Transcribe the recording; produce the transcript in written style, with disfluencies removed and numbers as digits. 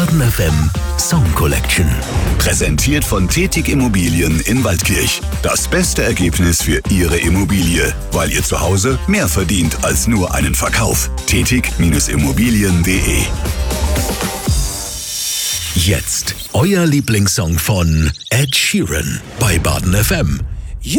Baden FM Song Collection. Präsentiert von Tetig Immobilien in Waldkirch. Das beste Ergebnis für Ihre Immobilie, weil ihr zu Hause mehr verdient als nur einen Verkauf. Tetig-Immobilien.de. Jetzt euer Lieblingssong von Ed Sheeran bei Baden FM.